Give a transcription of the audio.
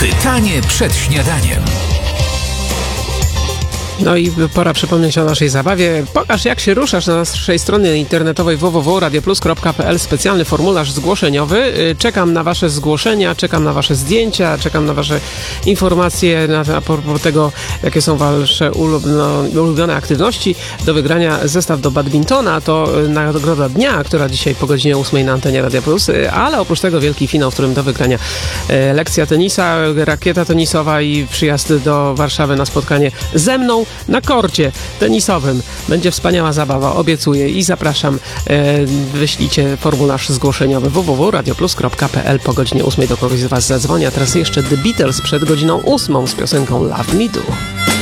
Pytanie przed śniadaniem. No i pora przypomnieć o naszej zabawie. Pokaż, jak się ruszasz na naszej stronie internetowej www.radioplus.pl. Specjalny formularz zgłoszeniowy. Czekam na wasze zgłoszenia, czekam na wasze zdjęcia, czekam na wasze informacje na propos tego, jakie są wasze ulubione aktywności. Do wygrania zestaw do badmintona to nagroda dnia, która dzisiaj po godzinie 8 na antenie Radia Plus, ale oprócz tego wielki finał, w którym do wygrania lekcja tenisa, rakieta tenisowa i przyjazd do Warszawy na spotkanie ze mną na korcie tenisowym. Będzie wspaniała zabawa, obiecuję i zapraszam. Wyślijcie formularz zgłoszeniowy www.radioplus.pl. Po godzinie 8 do kogoś z was zadzwoni, a teraz jeszcze The Beatles przed godziną 8 z piosenką Love Me Do.